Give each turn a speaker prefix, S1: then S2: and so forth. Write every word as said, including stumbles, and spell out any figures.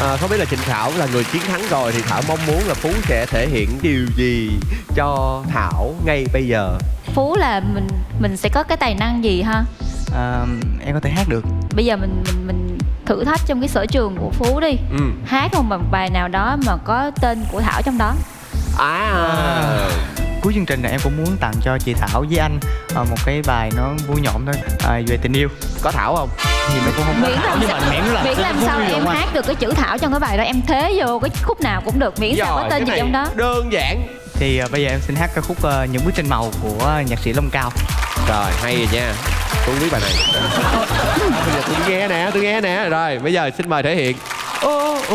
S1: À, không biết là Trịnh Thảo là người chiến thắng rồi thì Thảo mong muốn là Phú sẽ thể hiện điều gì cho Thảo ngay bây giờ?
S2: Phú là mình mình sẽ có cái tài năng gì ha?
S3: À, em có thể hát được.
S2: Bây giờ mình mình mình thử thách trong cái sở trường của Phú đi.
S1: Ừ.
S2: Hát một bài nào đó mà có tên của Thảo trong đó.
S1: À,
S3: À. Cuối chương trình này em cũng muốn tặng cho chị Thảo với anh à, một cái bài nó vui nhộn thôi, à, về tình yêu.
S1: có Thảo không?
S3: Thì nó cũng không có
S2: Miễn
S3: Thảo
S2: làm
S3: nhưng
S2: sao,
S3: mà miễn là
S2: miễn làm
S3: vui
S2: sao
S3: nhộn
S2: em
S3: anh.
S2: hát được cái chữ Thảo trong cái bài đó, em thế vô cái khúc nào cũng được, miễn sao có tên gì trong đó.
S1: Đơn giản.
S3: Thì à, bây giờ em xin hát ca khúc uh, Những Bức Tranh Màu của nhạc sĩ Long Cao.
S1: Rồi, hay rồi nha. Tôi biết bài này. Bây giờ tôi nghe nè, tôi nghe nè. Rồi, bây giờ xin mời thể hiện. Ô,